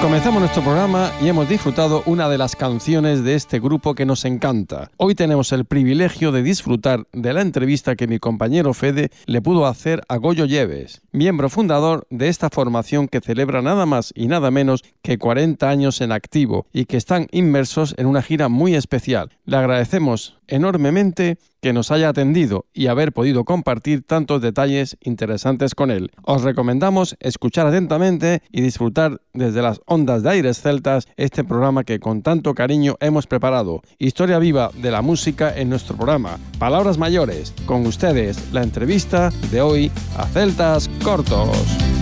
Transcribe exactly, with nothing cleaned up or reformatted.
Comenzamos nuestro programa y hemos disfrutado una de las canciones de este grupo que nos encanta. Hoy tenemos el privilegio de disfrutar de la entrevista que mi compañero Fede le pudo hacer a Goyo Lleves, miembro fundador de esta formación que celebra nada más y nada menos que cuarenta años en activo y que están inmersos en una gira muy especial. Le agradecemos enormemente que nos haya atendido y haber podido compartir tantos detalles interesantes con él. Os recomendamos escuchar atentamente y disfrutar desde las ondas de Aires Celtas este programa que con tanto cariño hemos preparado. Historia viva de la música en nuestro programa. Palabras mayores. Con ustedes, la entrevista de hoy a Celtas Cortos.